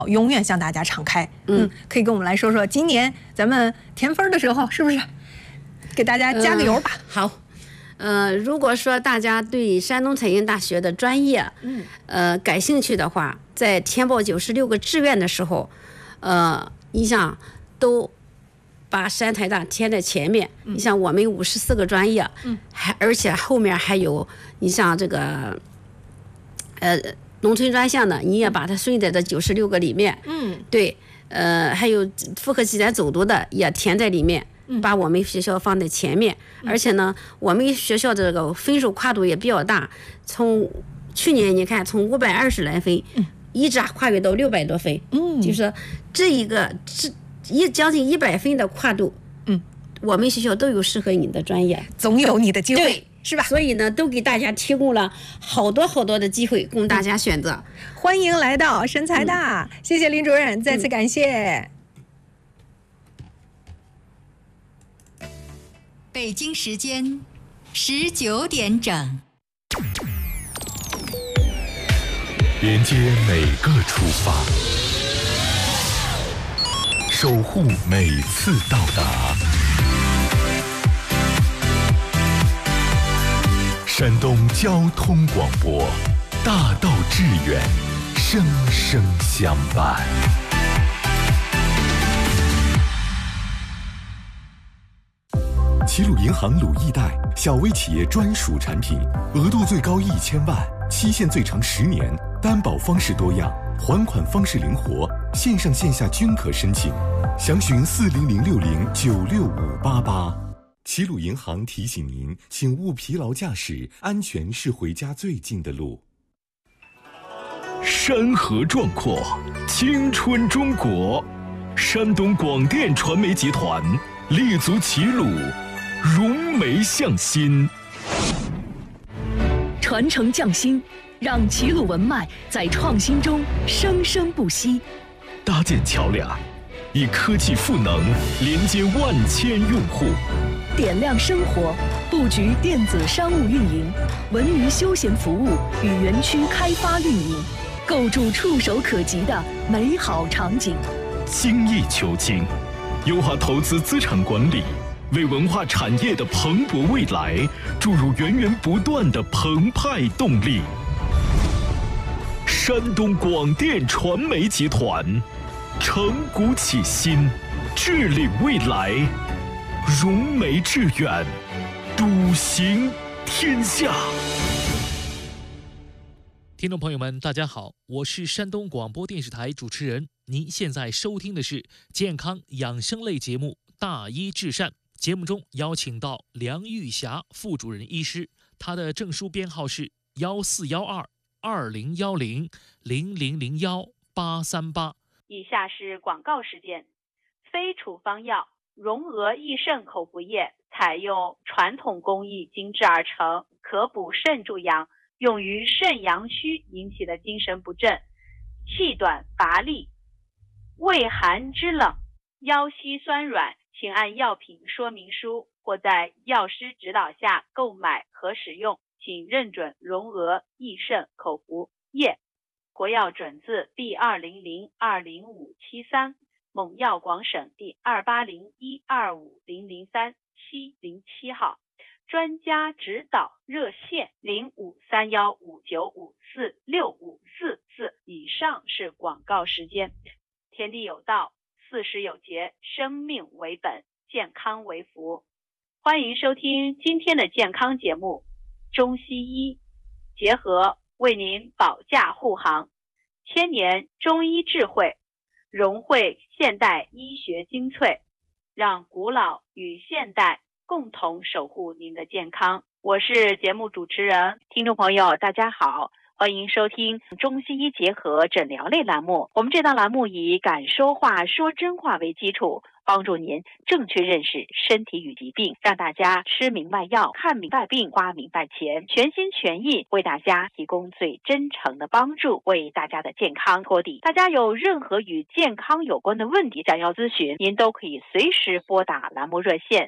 永远向大家敞开。可以跟我们来说说，今年咱们填分的时候是不是给大家加个油吧？ 好。如果说大家对山东财经大学的专业，感兴趣的话，在填报96个志愿的时候，你想都把山财大填在前面。你像我们54个专业，而且后面还有你像这个，农村专项的，你也把它顺在这96个里面。对，还有复合起点走读的也填在里面。把我们学校放在前面，而且呢，我们学校这个分数跨度也比较大。从去年你看，从520来分，一直跨越到600多分，就是这一个将近100分的跨度，我们学校都有适合你的专业， 总有你的机会，是吧？ 所以呢，都给大家提供了好多的机会供大家选择。 欢迎来到山财大，谢谢林主任，再次感谢。 北京时间19点整， 连接每个出发，守护每次到达。山东交通广播，大道致远，生生相伴。齐鲁银行鲁易贷小微企业专属产品，额度最高1000万，期限最长10年，担保方式多样，还款方式灵活，线上线下均可申请。详询40060965588。齐鲁银行提醒您，请勿疲劳驾驶，安全是回家最近的路。山河壮阔，青春中国，山东广电传媒集团立足齐鲁，融媒向新， 传承匠心，让齐鲁文脉在创新中生生不息。 搭建桥梁，以科技赋能连接万千用户， 点亮生活，布局电子商务运营、文娱休闲服务与园区开发运营，构筑触手可及的美好场景。 精益求精，优化投资资产管理，为文化产业的蓬勃未来注入源源不断的澎湃动力。山东广电传媒集团，承古启新，治理未来，融媒致远，笃行天下。 听众朋友们，大家好，我是山东广播电视台主持人。您现在收听的是健康养生类节目《大医治善》。节目中邀请到梁玉霞副主任医师，她的证书编号是14122010001838。 以下是广告时间。非处方药融额益肾口服液采用传统工艺精制而成，可补肾助阳，用于肾阳虚引起的精神不振、气短乏力、畏寒肢冷、腰膝酸软，请按药品说明书或在药师指导下购买和使用，请认准融额益肾口服液。国药准字第200-20573，蒙药广省第280125003-707号。专家指导热线053159546544。以上是广告时间。天地有道，40有节，生命为本，健康为福。欢迎收听今天的健康节目，中西医结合为您保驾护航，1000年中医智慧，融汇现代医学精粹，让古老与现代共同守护您的健康。我是节目主持人，听众朋友大家好，欢迎收听中西医结合诊疗类栏目。我们这档栏目以敢说话说真话为基础， 帮助您正确认识身体与疾病，让大家吃明白药、看明白病、花明白钱，全心全意为大家提供最真诚的帮助，为大家的健康托底。大家有任何与健康有关的问题想要咨询，您都可以随时拨打栏目热线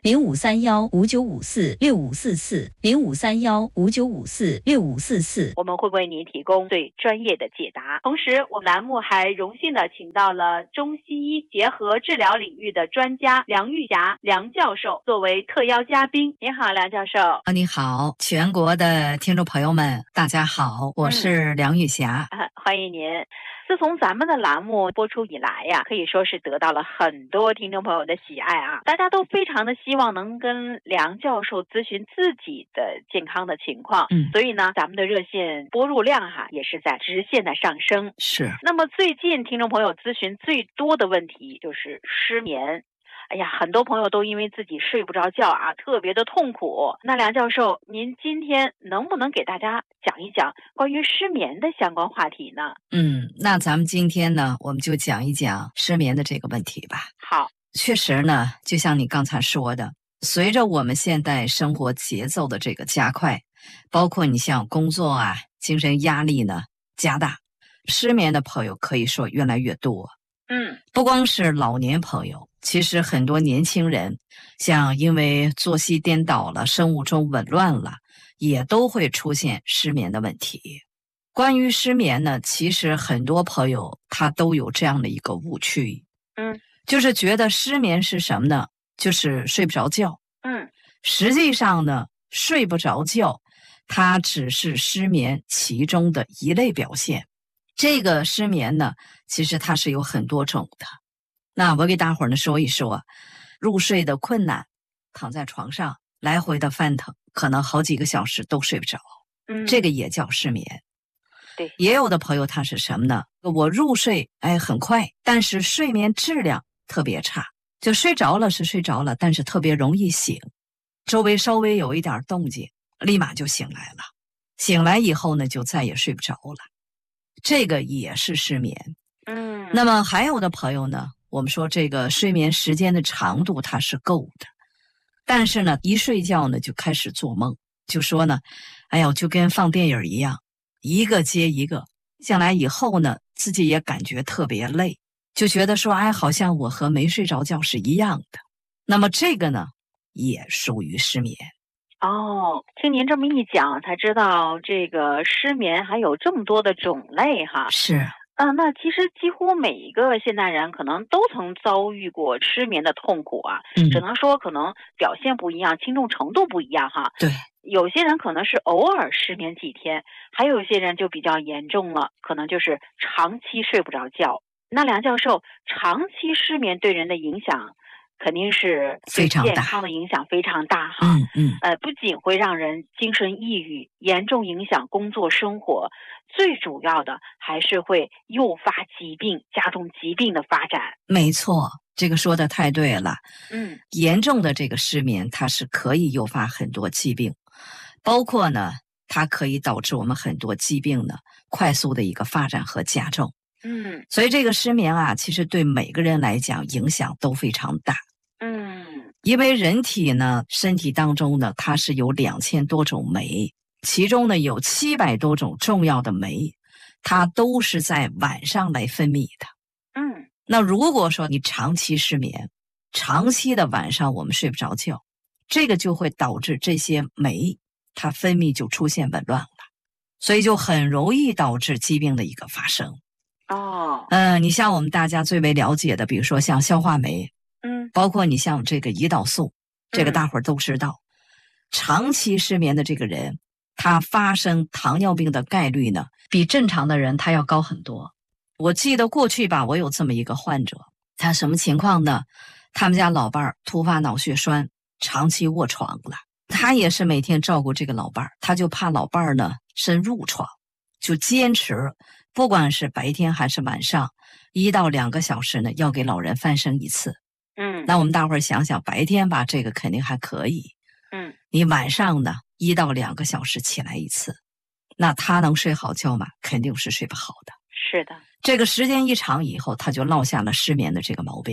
053159546544053159546544， 我们会为您提供最专业的解答。同时，我们栏目还荣幸的请到了中西医结合治疗领域的专家梁玉霞梁教授作为特邀嘉宾。你好，梁教授。 你好，全国的听众朋友们，大家好，我是梁玉霞。 欢迎您。自从咱们的栏目播出以来呀，可以说是得到了很多听众朋友的喜爱啊，大家都非常的希望能跟梁教授咨询自己的健康的情况。所以呢，咱们的热线拨入量也是在直线的上升。 是。 那么最近听众朋友咨询最多的问题就是失眠。哎呀，很多朋友都因为自己睡不着觉特别的痛苦。那梁教授，您今天能不能给大家讲一讲关于失眠的相关话题呢？ 那咱们今天呢，我们就讲一讲失眠的这个问题吧。 好， 确实呢，就像你刚才说的，随着我们现代生活节奏的这个加快，包括你像工作精神压力呢加大，失眠的朋友可以说越来越多。不光是老年朋友，其实很多年轻人，像因为作息颠倒了、生物钟紊乱了，也都会出现失眠的问题。关于失眠呢，其实很多朋友他都有这样的一个误区，就是觉得失眠是什么呢？就是睡不着觉。实际上呢，睡不着觉，它只是失眠其中的一类表现。这个失眠呢，其实它是有很多种的。那我给大伙儿呢说一说，入睡的困难，躺在床上来回的翻腾，可能好几个小时都睡不着，这个也叫失眠。 对， 也有的朋友他是什么呢？我入睡很快，但是睡眠质量特别差，就睡着了是睡着了，但是特别容易醒，周围稍微有一点动静，立马就醒来了，醒来以后呢，就再也睡不着了，这个也是失眠。那么还有的朋友呢，我们说这个睡眠时间的长度它是够的，但是呢，一睡觉呢就开始做梦，就说呢，哎呀，就跟放电影一样，一个接一个，醒来以后呢，自己也感觉特别累，就觉得说，好像我和没睡着觉是一样的。那么这个呢，也属于失眠。 听您这么一讲，才知道这个失眠还有这么多的种类哈。 是。 那其实几乎每一个现代人可能都曾遭遇过失眠的痛苦只能说可能表现不一样，轻重程度不一样哈。 对， 有些人可能是偶尔失眠几天，还有一些人就比较严重了，可能就是长期睡不着觉。那梁教授，长期失眠对人的影响肯定是对健康的影响非常大哈。不仅会让人精神抑郁，严重影响工作生活，最主要的还是会诱发疾病，加重疾病的发展。 没错，这个说的太对了。严重的这个失眠，它是可以诱发很多疾病，包括呢，它可以导致我们很多疾病呢快速的一个发展和加重。所以这个失眠其实对每个人来讲影响都非常大。因为人体呢，身体当中呢，它是有2000多种酶，其中呢有700多种重要的酶，它都是在晚上来分泌的。那如果说你长期失眠，长期的晚上我们睡不着觉，这个就会导致这些酶它分泌就出现紊乱了，所以就很容易导致疾病的一个发生。你像我们大家最为了解的，比如说像消化酶，包括你像这个胰岛素，这个大伙儿都知道。长期失眠的这个人，他发生糖尿病的概率呢，比正常的人他要高很多。我记得过去吧，我有这么一个患者，他什么情况呢？他们家老伴儿突发脑血栓，长期卧床了。他也是每天照顾这个老伴儿，他就怕老伴儿呢深入床，就坚持，不管是白天还是晚上，1到2个小时呢，要给老人翻身一次。那我们大伙儿想想，白天吧，这个肯定还可以。你晚上呢，1到2个小时起来一次，那他能睡好觉吗？肯定是睡不好的。 是的， 这个时间一长以后，他就落下了失眠的这个毛病了。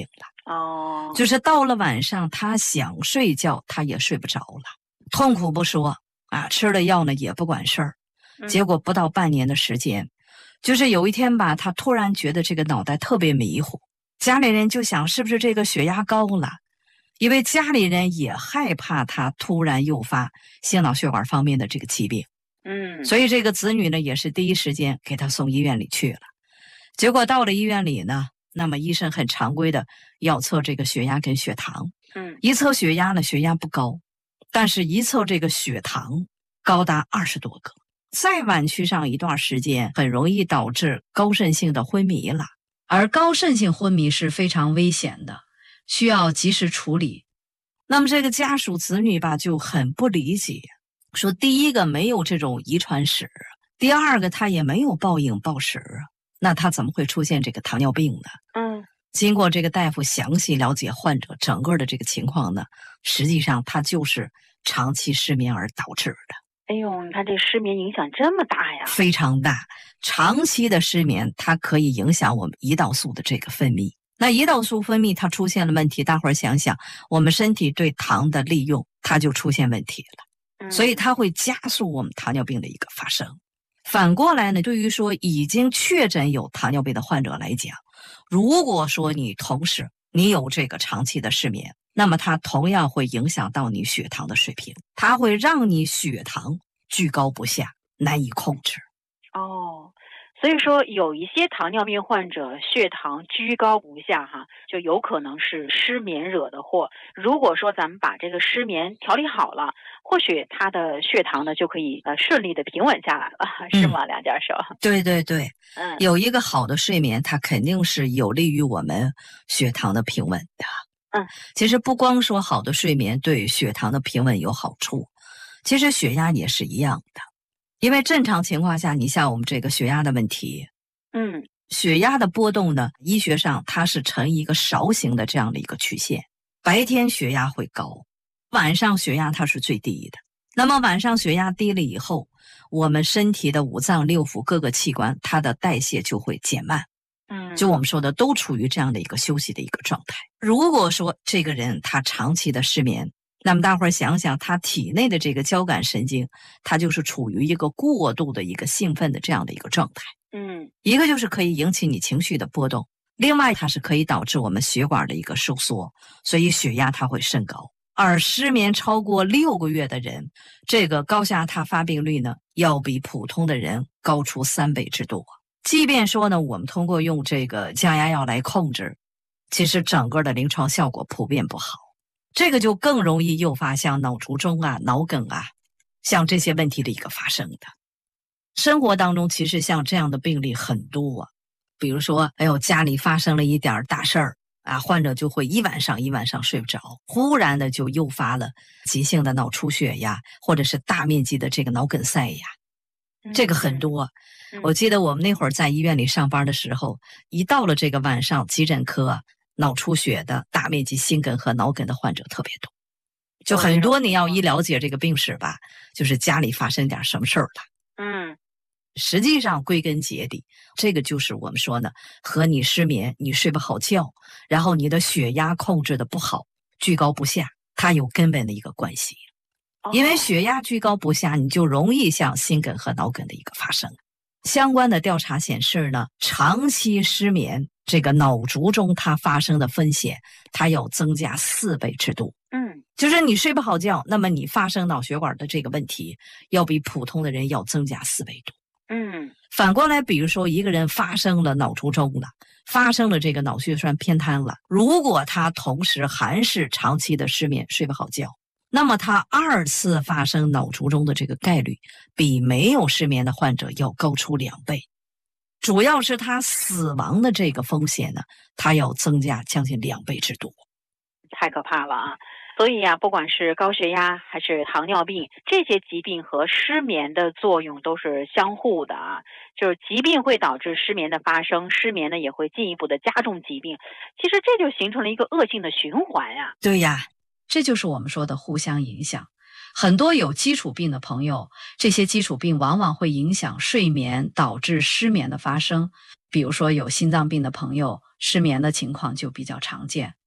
就是到了晚上，他想睡觉，他也睡不着了，痛苦不说啊，吃了药呢也不管事儿。结果不到半年的时间，就是有一天吧，他突然觉得这个脑袋特别迷糊，家里人就想是不是这个血压高了，因为家里人也害怕他突然诱发心脑血管方面的这个疾病。所以这个子女呢也是第一时间给他送医院里去了。结果到了医院里呢，那么医生很常规的要测这个血压跟血糖。一测血压呢，血压不高，但是一测这个血糖高达20多个。再晚去上一段时间，很容易导致高渗性的昏迷了。而高渗性昏迷是非常危险的，需要及时处理。那么这个家属子女吧就很不理解，说第一个没有这种遗传史，第二个他也没有暴饮暴食，那他怎么会出现这个糖尿病呢？经过这个大夫详细了解患者整个的这个情况呢，实际上他就是长期失眠而导致的。 哎呦，你看这失眠影响这么大呀！ 非常大，长期的失眠它可以影响我们胰岛素的这个分泌。那胰岛素分泌它出现了问题，大伙儿想想，我们身体对糖的利用它就出现问题了，所以它会加速我们糖尿病的一个发生。反过来呢，对于说已经确诊有糖尿病的患者来讲，如果说你同时你有这个长期的失眠，那么它同样会影响到你血糖的水平，它会让你血糖居高不下，难以控制。 所以说有一些糖尿病患者血糖居高不下就有可能是失眠惹的祸。如果说咱们把这个失眠调理好了，或许他的血糖呢就可以顺利的平稳下来了，是吗，梁教授？ 对对对，有一个好的睡眠，它肯定是有利于我们血糖的平稳的。其实不光说好的睡眠对血糖的平稳有好处，其实血压也是一样的。因为正常情况下，你像我们这个血压的问题，血压的波动呢，医学上它是呈一个勺形的这样的一个曲线。白天血压会高，晚上血压它是最低的。那么晚上血压低了以后，我们身体的五脏六腑各个器官它的代谢就会减慢。就我们说的都处于这样的一个休息的一个状态。如果说这个人他长期的失眠，那么大伙儿想想，他体内的这个交感神经，它就是处于一个过度的一个兴奋的这样的一个状态。一个就是可以引起你情绪的波动，另外它是可以导致我们血管的一个收缩，所以血压它会升高。而失眠超过6个月的人，这个高血压它发病率呢，要比普通的人高出3倍之多。即便说呢，我们通过用这个降压药来控制，其实整个的临床效果普遍不好。这个就更容易诱发像脑卒中啊、脑梗啊，像这些问题的一个发生的。生活当中其实像这样的病例很多比如说，家里发生了一点大事儿啊，患者就会一晚上睡不着，忽然的就诱发了急性的脑出血呀，或者是大面积的这个脑梗塞呀，这个很多。我记得我们那会儿在医院里上班的时候，一到了这个晚上，急诊科脑出血的大面积心梗和脑梗的患者特别多，就很多你要一了解这个病史吧，就是家里发生点什么事儿了。实际上归根结底，这个就是我们说呢，和你失眠，你睡不好觉，然后你的血压控制的不好，居高不下，它有根本的一个关系。因为血压居高不下，你就容易像心梗和脑梗的一个发生。相关的调查显示呢，长期失眠，这个脑卒中它发生的风险，它要增加4倍之多。就是你睡不好觉，那么你发生脑血管的这个问题，要比普通的人要增加4倍多。反过来，比如说一个人发生了脑卒中了，发生了这个脑血栓偏瘫了，如果他同时还是长期的失眠，睡不好觉，那么他2次发生脑卒中的这个概率比没有失眠的患者要高出2倍。主要是他死亡的这个风险呢，它要增加将近2倍之多。 太可怕了啊！所以不管是高血压还是糖尿病，这些疾病和失眠的作用都是相互的啊。就是疾病会导致失眠的发生，失眠呢也会进一步的加重疾病。其实这就形成了一个恶性的循环呀。 对呀，这就是我们说的互相影响。很多有基础病的朋友，这些基础病往往会影响睡眠，导致失眠的发生。比如说有心脏病的朋友，失眠的情况就比较常见。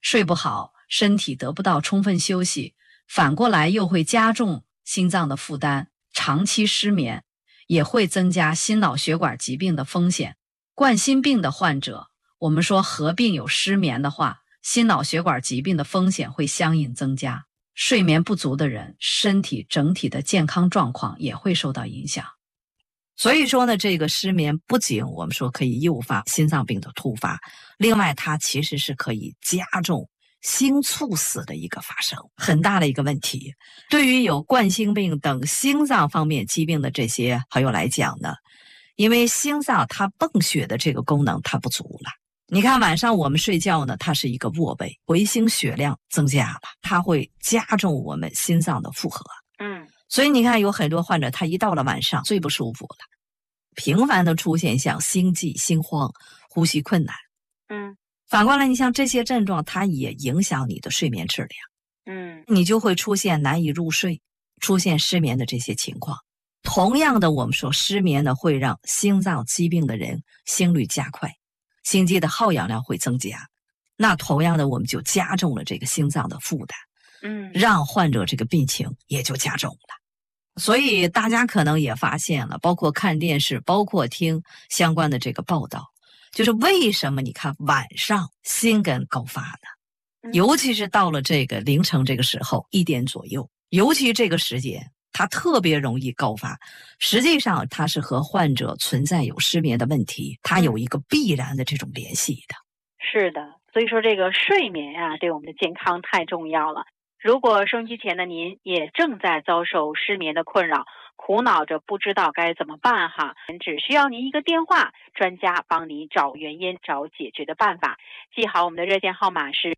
睡不好，身体得不到充分休息，反过来又会加重心脏的负担，长期失眠也会增加心脑血管疾病的风险。冠心病的患者，我们说合并有失眠的话，心脑血管疾病的风险会相应增加。睡眠不足的人，身体整体的健康状况也会受到影响。所以说呢，这个失眠不仅我们说可以诱发心脏病的突发，另外它其实是可以加重心猝死的一个发生，很大的一个问题。对于有冠心病等心脏方面疾病的这些朋友来讲呢，因为心脏它泵血的这个功能它不足了。你看晚上我们睡觉呢，它是一个卧位，回心血量增加了，它会加重我们心脏的负荷。所以你看有很多患者他一到了晚上最不舒服了，频繁的出现像心悸、心慌、呼吸困难。反过来你像这些症状它也影响你的睡眠质量。你就会出现难以入睡，出现失眠的这些情况。同样的，我们说失眠呢会让心脏疾病的人心率加快，心肌的耗氧量会增加，那同样的我们就加重了这个心脏的负担，让患者这个病情也就加重了。所以大家可能也发现了，包括看电视，包括听相关的这个报道，就是为什么你看晚上心梗高发呢？尤其是到了这个凌晨这个时候1点左右，尤其这个时间它特别容易高发。实际上它是和患者存在有失眠的问题，它有一个必然的这种联系的。 是的，所以说这个睡眠啊对我们的健康太重要了。如果收音机前的您也正在遭受失眠的困扰，苦恼着不知道该怎么办哈，只需要您一个电话，专家帮你找原因，找解决的办法。记好我们的热线号码是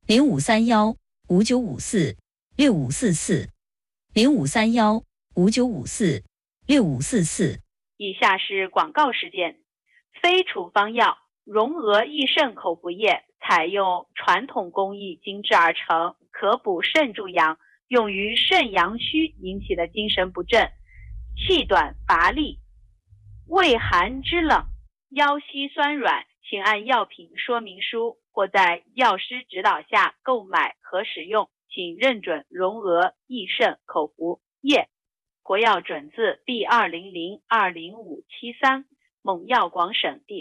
0531-5954-6544，0531-5954-6544。 以下是广告时间。非处方药荣额益肾口服液采用传统工艺精制而成，可补肾助阳，用于肾阳虚引起的精神不振、气短乏力、畏寒肢冷、腰膝酸软，请按药品说明书或在药师指导下购买和使用，请认准荣额益肾口服液。国药准字 B200-20573，蒙药广省第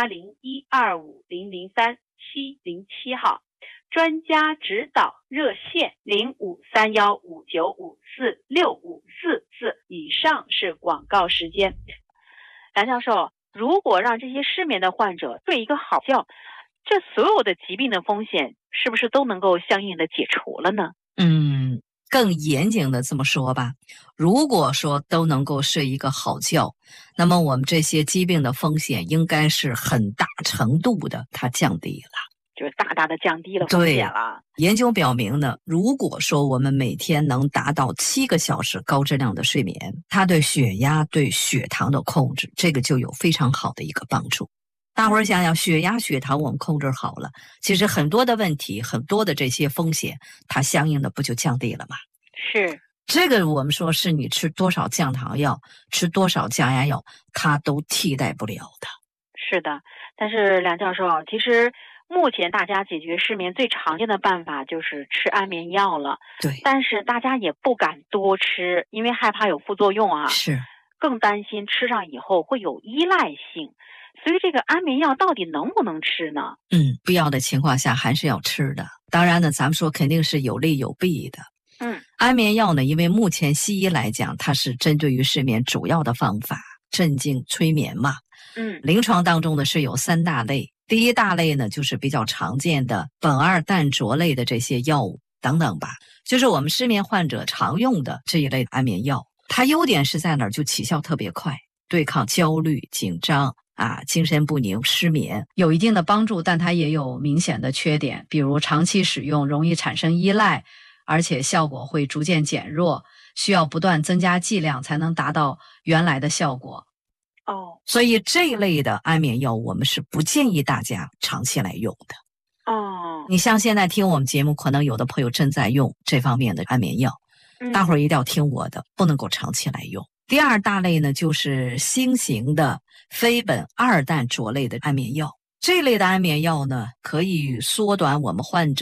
280125003-707号。专家指导热线053159546544。以上是广告时间。梁教授，如果让这些失眠的患者睡一个好觉，这所有的疾病的风险是不是都能够相应的解除了呢？ 更严谨的这么说吧，如果说都能够睡一个好觉，那么我们这些疾病的风险应该是很大程度的它降低了， 就是大大的降低了风险了。 研究表明呢，如果说我们每天能达到7个小时高质量的睡眠，它对血压、对血糖的控制，这个就有非常好的一个帮助。大伙儿想想，血压、血糖我们控制好了，其实很多的问题，很多的这些风险，它相应的不就降低了吗？ 是， 这个我们说是你吃多少降糖药，吃多少降压药，它都替代不了的。 是的，但是梁教授，其实目前大家解决失眠最常见的办法就是吃安眠药了。 对， 但是大家也不敢多吃，因为害怕有副作用啊。 是， 更担心吃上以后会有依赖性。所以这个安眠药到底能不能吃呢？ 必要的情况下还是要吃的。当然呢，咱们说肯定是有利有弊的。安眠药呢，因为目前西医来讲，它是针对于失眠主要的方法，镇静催眠嘛。临床当中呢是有3大类。第一大类呢就是比较常见的苯二氮卓类的这些药物等等吧，就是我们失眠患者常用的这一类安眠药。它优点是在哪儿？就起效特别快，对抗焦虑、紧张精神不宁、失眠有一定的帮助，但它也有明显的缺点，比如长期使用容易产生依赖，而且效果会逐渐减弱，需要不断增加剂量才能达到原来的效果。所以这一类的安眠药我们是不建议大家长期来用的。你像现在听我们节目，可能有的朋友正在用这方面的安眠药，大伙儿一定要听我的，不能够长期来用。第二大类呢，就是新型的非苯二氮卓类的安眠药。这类的安眠药呢，可以缩短我们患者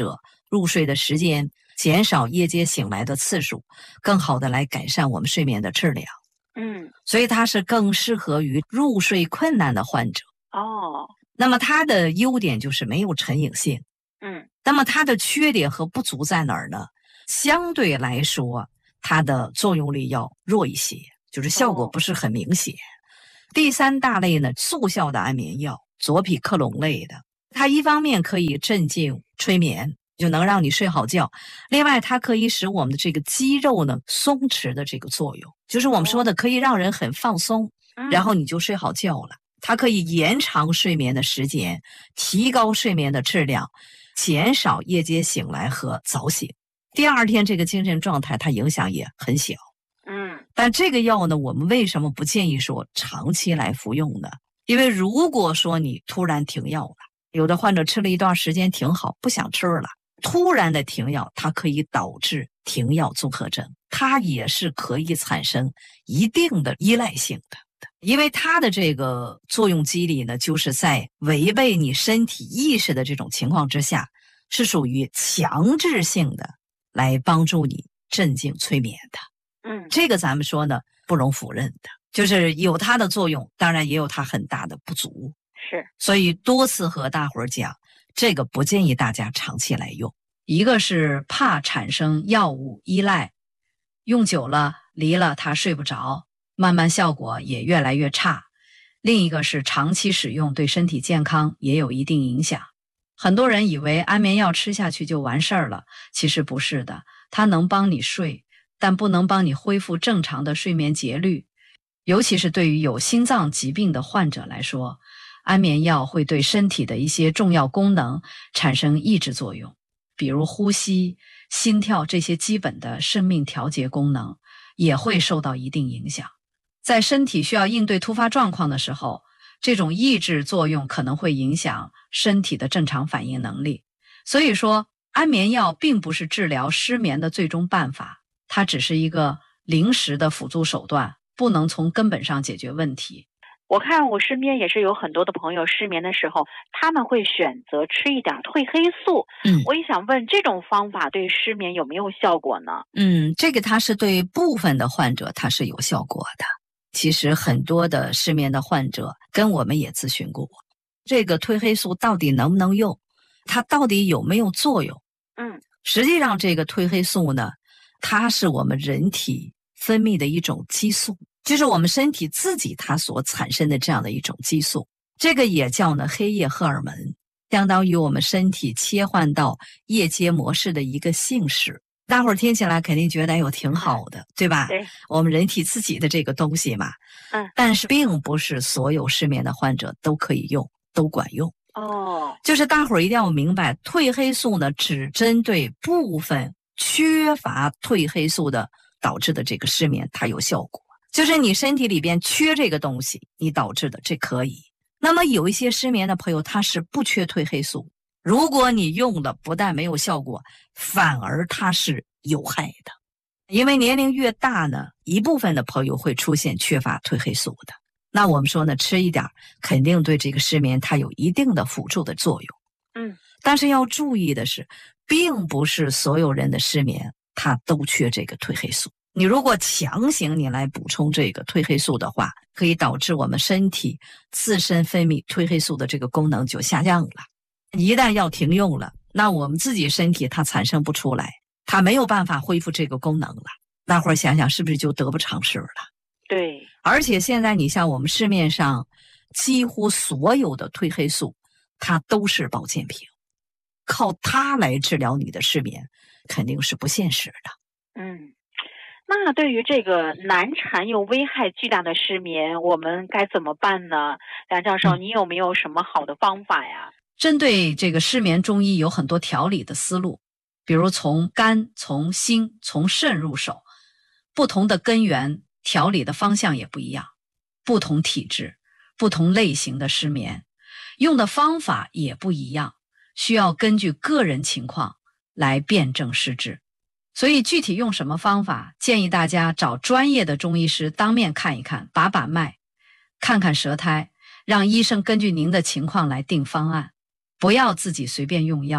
入睡的时间，减少夜间醒来的次数，更好的来改善我们睡眠的质量。所以它是更适合于入睡困难的患者。那么它的优点就是没有成瘾性。那么它的缺点和不足在哪儿呢？相对来说，它的作用力要弱一些，就是效果不是很明显。第三大类呢，速效的安眠药，佐匹克隆类的，它一方面可以镇静催眠，就能让你睡好觉，另外它可以使我们的这个肌肉呢松弛的这个作用，就是我们说的可以让人很放松，然后你就睡好觉了。它可以延长睡眠的时间，提高睡眠的质量，减少夜间醒来和早醒，第二天这个精神状态它影响也很小。但这个药呢，我们为什么不建议说长期来服用呢？因为如果说你突然停药了，有的患者吃了一段时间挺好，不想吃了，突然的停药，它可以导致停药综合征，它也是可以产生一定的依赖性的。因为它的这个作用机理呢，就是在违背你身体意识的这种情况之下，是属于强制性的来帮助你镇静催眠的。这个咱们说呢，不容否认的，就是有它的作用，当然也有它很大的不足。 是， 所以多次和大伙儿讲，这个不建议大家长期来用。一个是怕产生药物依赖，用久了离了他睡不着，慢慢效果也越来越差。另一个是长期使用对身体健康也有一定影响。很多人以为安眠药吃下去就完事儿了，其实不是的，它能帮你睡，但不能帮你恢复正常的睡眠节律。尤其是对于有心脏疾病的患者来说，安眠药会对身体的一些重要功能产生抑制作用，比如呼吸、心跳这些基本的生命调节功能也会受到一定影响。在身体需要应对突发状况的时候，这种抑制作用可能会影响身体的正常反应能力。所以说，安眠药并不是治疗失眠的最终办法，它只是一个临时的辅助手段，不能从根本上解决问题。 我看我身边也是有很多的朋友失眠的时候，他们会选择吃一点褪黑素。我也想问，这种方法对失眠有没有效果呢？ 这个它是对部分的患者它是有效果的。其实很多的失眠的患者跟我们也咨询过，这个褪黑素到底能不能用，它到底有没有作用？实际上这个褪黑素呢，它是我们人体分泌的一种激素，就是我们身体自己它所产生的这样的一种激素，这个也叫呢黑夜荷尔蒙，相当于我们身体切换到夜间模式的一个信使。大伙儿听起来肯定觉得有挺好的，对吧？ 对， 我们人体自己的这个东西嘛。但是并不是所有失眠的患者都可以用，都管用。就是大伙儿一定要明白，褪黑素呢只针对部分缺乏褪黑素的导致的这个失眠它有效果，就是你身体里边缺这个东西你导致的，这可以。那么有一些失眠的朋友他是不缺褪黑素，如果你用了不但没有效果，反而它是有害的。因为年龄越大呢，一部分的朋友会出现缺乏褪黑素的，那我们说呢，吃一点肯定对这个失眠它有一定的辅助的作用。但是要注意的是，并不是所有人的失眠它都缺这个褪黑素。你如果强行你来补充这个褪黑素的话，可以导致我们身体自身分泌褪黑素的这个功能就下降了。一旦要停用了，那我们自己身体它产生不出来，它没有办法恢复这个功能了。大伙儿想想是不是就得不偿失了？ 对。 而且现在你像我们市面上几乎所有的褪黑素，它都是保健品，靠它来治疗你的失眠肯定是不现实的。 那对于这个难缠又危害巨大的失眠，我们该怎么办呢？梁教授，你有没有什么好的方法呀？ 针对这个失眠，中医有很多调理的思路，比如从肝、从心、从肾入手，不同的根源调理的方向也不一样，不同体质、不同类型的失眠，用的方法也不一样，需要根据个人情况来辨证施治。所以具体用什么方法，建议大家找专业的中医师当面看一看，把把脉，看看舌苔，让医生根据您的情况来定方案，不要自己随便用药。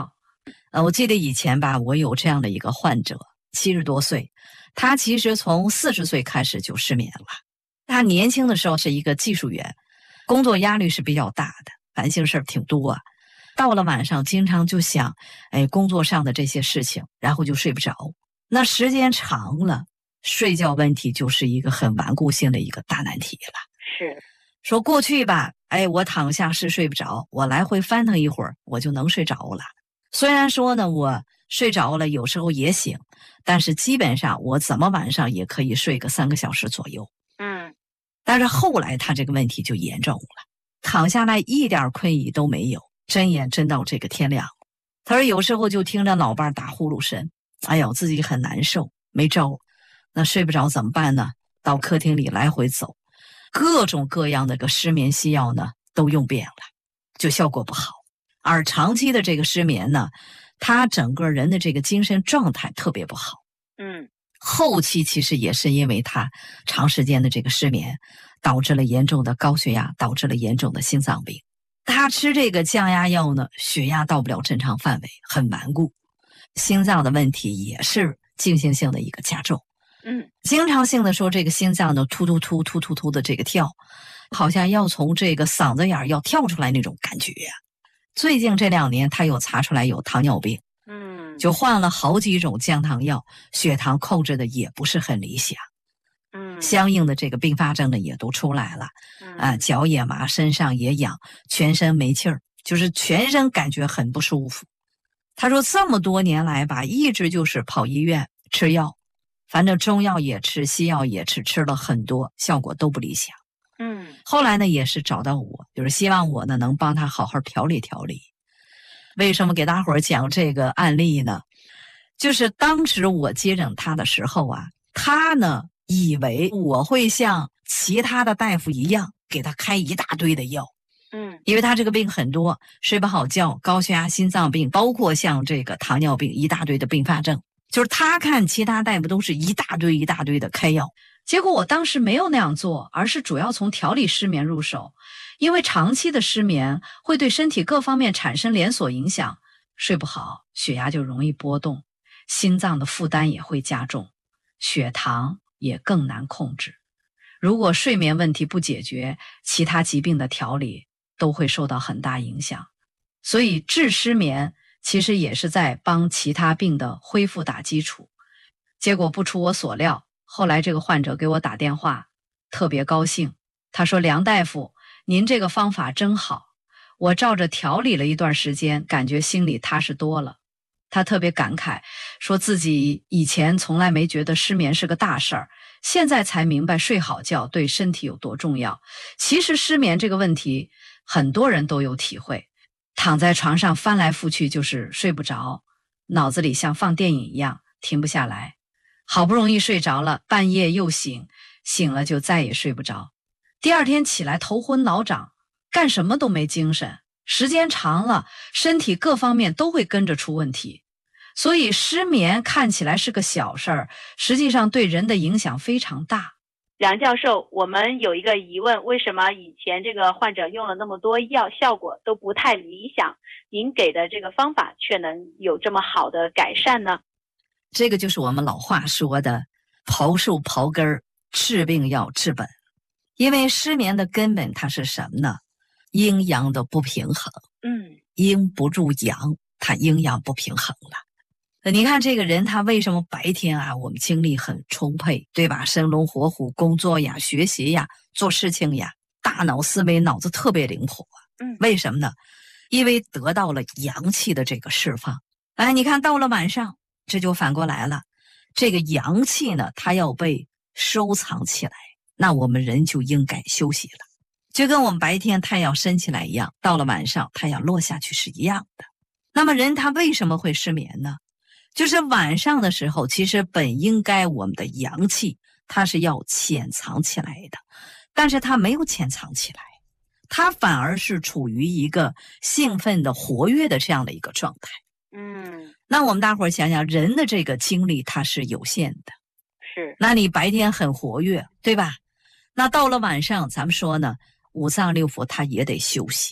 我记得以前吧，我有这样的一个患者，70多岁，他其实从40岁开始就失眠了。他年轻的时候是一个技术员，工作压力是比较大的，烦心事儿挺多啊。到了晚上经常就想工作上的这些事情，然后就睡不着。那时间长了，睡觉问题就是一个很顽固性的一个大难题了。 是说过去吧，我躺下是睡不着，我来回翻腾一会儿我就能睡着了。虽然说呢我睡着了有时候也醒，但是基本上我怎么晚上也可以睡个3个小时左右。但是后来他这个问题就严重了，躺下来一点困意都没有，睁眼睁到这个天亮。他说有时候就听着老伴打呼噜声，哎呦自己很难受，没招。那睡不着怎么办呢？到客厅里来回走，各种各样的个失眠西药呢都用遍了，就效果不好。而长期的这个失眠呢，他整个人的这个精神状态特别不好。后期其实也是因为他长时间的这个失眠，导致了严重的高血压，导致了严重的心脏病。他吃这个降压药呢，血压到不了正常范围，很顽固，心脏的问题也是进行性的一个加重。经常性的说这个心脏呢突突突突突突的这个跳，好像要从这个嗓子眼要跳出来那种感觉呀。最近这2年他又查出来有糖尿病，就换了好几种降糖药，血糖控制的也不是很理想。相应的这个并发症呢也都出来了，脚也麻，身上也痒，全身没气儿，就是全身感觉很不舒服。他说这么多年来吧，一直就是跑医院吃药，反正中药也吃，西药也吃，吃了很多，效果都不理想。后来呢也是找到我，就是希望我呢能帮他好好调理调理。为什么给大伙儿讲这个案例呢？就是当时我接诊他的时候啊，他呢以为我会像其他的大夫一样给他开一大堆的药。因为他这个病很多，睡不好觉，高血压、心脏病，包括像这个糖尿病，一大堆的并发症。就是他看其他大夫都是一大堆一大堆的开药，结果我当时没有那样做，而是主要从调理失眠入手。因为长期的失眠会对身体各方面产生连锁影响，睡不好，血压就容易波动，心脏的负担也会加重，血糖也更难控制。如果睡眠问题不解决，其他疾病的调理都会受到很大影响。所以治失眠其实也是在帮其他病的恢复打基础。结果不出我所料，后来这个患者给我打电话，特别高兴。他说：梁大夫，您这个方法真好，我照着调理了一段时间，感觉心里踏实多了。他特别感慨，说自己以前从来没觉得失眠是个大事儿，现在才明白睡好觉对身体有多重要。其实失眠这个问题很多人都有体会，躺在床上翻来覆去就是睡不着，脑子里像放电影一样停不下来，好不容易睡着了，半夜又醒，醒了就再也睡不着，第二天起来头昏脑胀，干什么都没精神，时间长了身体各方面都会跟着出问题。所以失眠看起来是个小事儿，实际上对人的影响非常大。 梁教授，我们有一个疑问，为什么以前这个患者用了那么多药，效果都不太理想，您给的这个方法却能有这么好的改善呢？ 这个就是我们老话说的刨树刨根，治病要治本。因为失眠的根本它是什么呢？阴阳的不平衡。阴不入阳，它阴阳不平衡了。你看这个人他为什么白天啊我们精力很充沛，对吧？生龙活虎，工作呀，学习呀，做事情呀，大脑思维脑子特别灵活。为什么呢？因为得到了阳气的这个释放。你看到了晚上，这就反过来了，这个阳气呢它要被收藏起来，那我们人就应该休息了。就跟我们白天太阳升起来一样，到了晚上太阳落下去是一样的。那么人他为什么会失眠呢？就是晚上的时候，其实本应该我们的阳气它是要潜藏起来的，但是它没有潜藏起来，它反而是处于一个兴奋的活跃的这样的一个状态。那我们大伙儿想想，人的这个精力它是有限的， 是。 那你白天很活跃，对吧？那到了晚上，咱们说呢，五脏六腑它也得休息，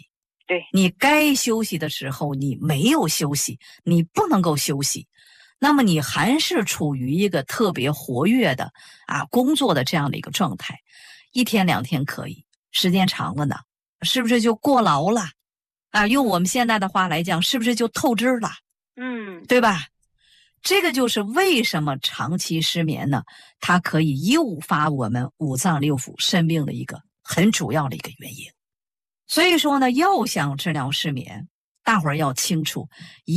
对， 你该休息的时候你没有休息，你不能够休息，那么你还是处于一个特别活跃的工作的这样的一个状态。1天2天可以，时间长了呢，是不是就过劳了用我们现在的话来讲，是不是就透支了？对吧？这个就是为什么长期失眠呢，它可以诱发我们五脏六腑生病的一个很主要的一个原因。所以说呢，要想治疗失眠，大伙儿要清楚